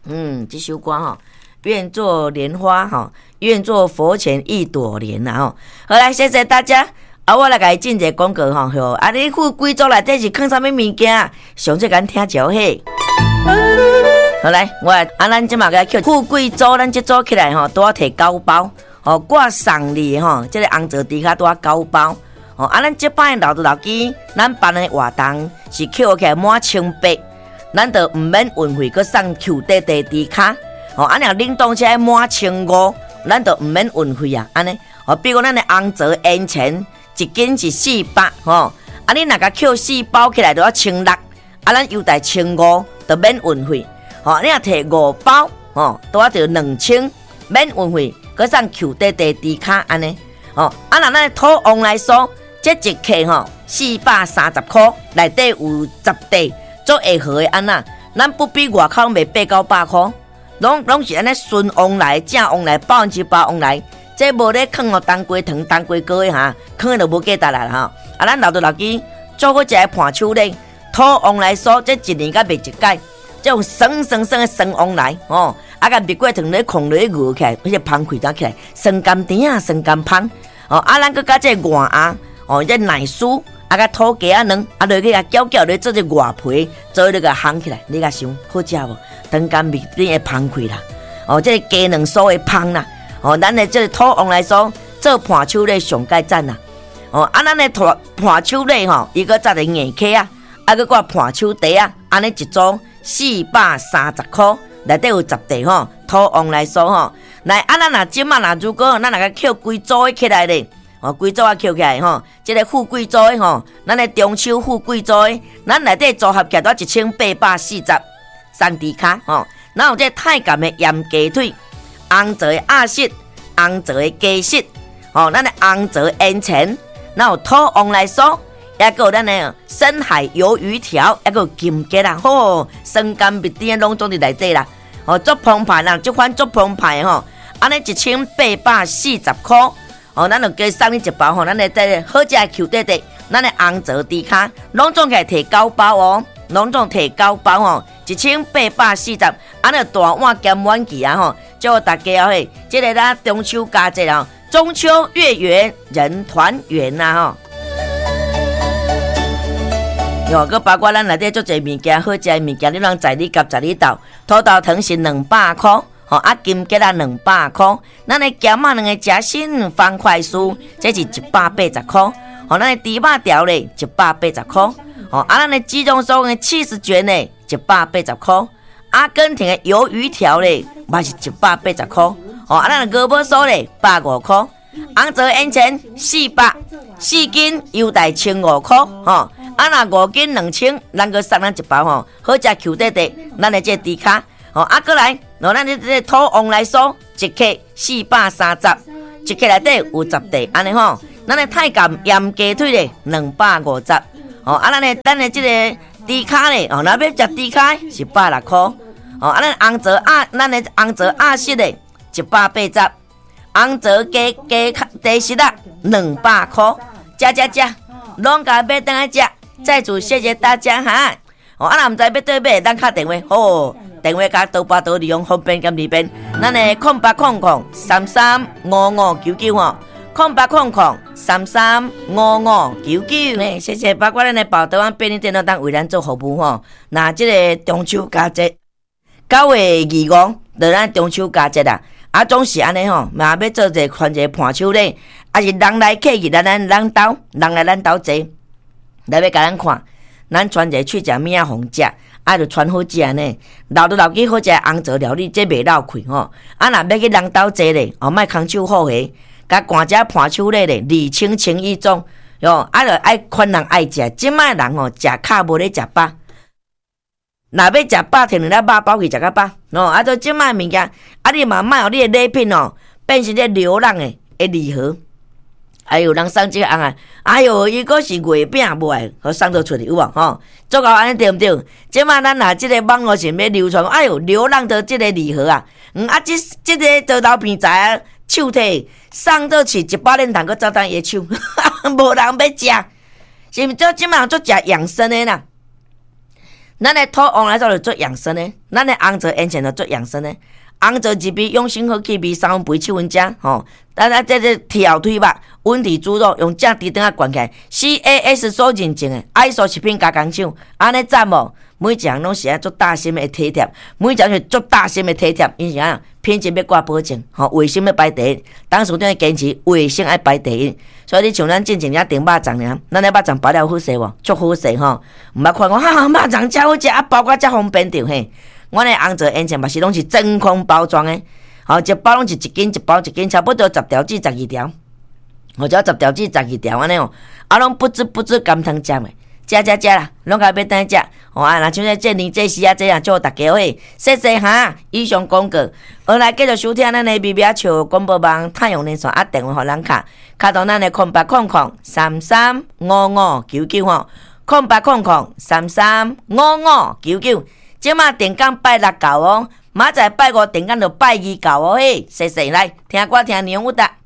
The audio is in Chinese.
这首歌吼，愿做莲花吼，愿做佛前一朵莲啊吼。好来，谢谢大家。我来甲伊进一个广告吼，你富贵族内底是放啥物物件？上最敢听招嘿。好来，咱即马个叫富贵组，咱即组起来吼，拄啊摕9包，我送你吼，即个红枣猪脚拄啊9包。咱即摆老机，咱办的活动是扣起来满1800，咱就毋免运费，佮送 Q 弟弟猪脚。若冷冻起来满1500，咱就毋免运费啊。安尼，比如咱的红枣烟钱一斤是400，你若甲扣4包起来就要1600，咱优待1500，就免运费。你若摕5包，拄啊就2000，免运费，佮送 Q 弟弟猪脚安尼。若咱的土王来说，这一克430块，内底有10袋，做会好的安那，咱不比外口卖800-900块，拢是安尼纯王来、正王来、100%王来，这无咧放当归糖、当归糕的哈，放就无价值啦哈。咱老机做好一个盘手咧，土王来说，这一年甲卖一届，这种酸的酸王来甲蜜果糖咧控咧饿起来，而且芳开得起来，酸甘甜啊，酸甘芳咱佮加这外鸭。这奶酥甲土鸡啊卵落去搅咧做这外皮，做那个烘起来，你甲想好食无？糖甘蜜甜会芳开啦，这个鸡卵酥会芳啦，咱的这个土王来说，做盘手咧上介赞啦，咱的盘手咧伊个再个硬壳啊，佮挂盘手底啊，安尼一组430块，内底有10袋土王来说来咱若即马如果咱若扣规组起来咧。贵州扣起来这个富贵州的咱的中秋富贵州的，咱内底组合起来都1840，送猪脚咱有这太监的盐鸡腿，红枣的鸭舌，红枣的鸡舌咱的红枣烟钱，咱有土王来说，还有咱的深海鱿鱼条，还有金桔啦，酸甘蜜甜拢总伫内底啦，做澎湃啦，这款做澎湃安尼1840块。咱就加送你一包咱的这好食的 Q 弟弟，咱的红枣猪脚，拢总起来摕9包拢总摕9包1840，安尼大碗兼碗具啊祝大家这个咱中秋佳节中秋月圆人团圆呐佮包括咱内底做侪物件，好食的物件，你拢在你夹在你斗，土豆糖是200块。金桔啊200块，咱的咸仔两个夹心方块酥，这是180块。咱的猪肉条咧180块。咱的鸡肉酥的70卷咧180块。阿根廷的鱿鱼条咧嘛是180块。咱的鹅毛酥咧150块。红枣烟钱400，4斤优待1500块。若5斤2000，咱个送咱一包好食 Q 弟弟，咱的这猪脚。过来，咱这个土王来说，一克430，一克内底有10袋，安尼咱的太监盐鸡腿咧250，咱的这个猪脚咧，咱要食猪脚是160块，咱的红枣鸭舌咧180，红枣鸡舌啦200块，食，拢甲买倒来食，再次谢谢大家哈。若毋知要对买，咱敲电话电话甲多巴多利用方便兼利便，咱的08003355990800335599。谢谢，包括咱的报道便利店都当为咱做服务那这个中秋佳节9月25，就咱中秋佳节啦。总是安尼嘛要做一款一个盘手咧，是人来客去，咱兜，人来咱兜坐，来要甲咱看，咱传一个去食物好食。就传好食呢，老去好食红枣料理，这袂漏气若要去人兜坐咧，莫空手好下，甲寒只盘手咧礼轻情意重就爱款人爱食，即摆人食卡无咧食饱，若要食饱，摕2粒肉包去食较饱就即摆物件，你嘛莫你的礼品变成这流浪的礼盒。还有人送这个红伊个是月饼卖，好送到出去有无做到安尼对毋对？即摆咱这个网络上要流传，流浪的这个礼盒啊，这个做老片仔手提送到去100年堂，佮走当野手，无人要食，是毋？即摆做食养生的啦。 咱的土往来做做养生的，咱的红枣烟钱就做养生的。红枣一味养生好气味，3分肥7分精吼。咱这条腿肉、温体猪肉用正低等啊灌起来 ，CAS 所认证的 ，ISO 食品加工厂，安尼赞无？每一项拢是做大心的体贴，每一项是做大心的体贴，因是啊，品质要挂保证，吼，卫生要排第一。当时阵坚持卫生爱排第一，所以你像咱进前遐订肉粽尔，咱的肉粽包了好势无？足好势吼，毋捌看讲肉粽真好食，啊包括遮方便着嘿。阮的红枣烟钱嘛是拢是真空包装的，吼，一包拢是一斤一包一斤，差不多10条至12条，或者10条至12条安尼哦，啊拢不知甘汤食的，食啦，拢甲要等食，哦啊，若像这年这时啊，这样祝大家嘿，谢谢哈。以上广告，来继续收听咱的微微笑广播网太阳连线啊，电话互咱卡到咱的0800335599吼，0800335599。即马电工拜6到哦，明仔载拜5电工就拜2到哦嘿，谢谢来听歌听牛有达。